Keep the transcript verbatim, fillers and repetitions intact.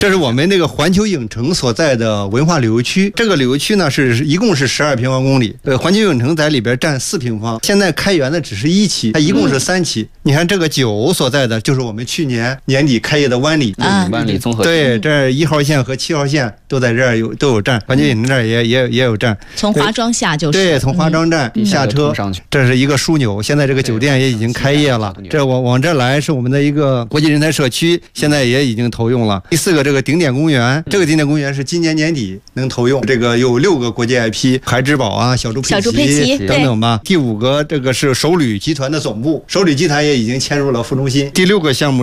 这是我们那个环球影城所在的文化旅游区。这个旅游区呢是一共是十二平方公里，呃，环球影城在里边占四平方。现在开园的只是一期，它一共是三期。嗯、你看这个九所在的，就是我们去年年底开业的湾里， 啊、 湾里综合对，这一号线和七号线都在这儿有都有站，环球影城这儿也也也有站。 从花庄下就是对，从花庄站下车， 嗯、 这是一个枢纽。现在这个酒店也已经开业了，这往往这来是我们的一个国际人才社区，现在也已经投用了。第四个，这个顶点公园，这个顶点公园是今年年底能投用，这个有六个国际 I P， 海之宝啊、小猪小猪佩奇等等吧。第五个，这个是首旅集团的总部，首旅集团也已经迁入了副中心。第六个项目。